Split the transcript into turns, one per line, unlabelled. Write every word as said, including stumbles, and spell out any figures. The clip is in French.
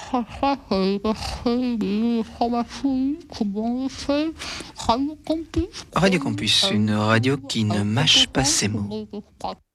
ça, ça, c'est passer des informations, comment on fait, Radio Campus,
Radio Campus, une radio qui ne mâche pas ses mots.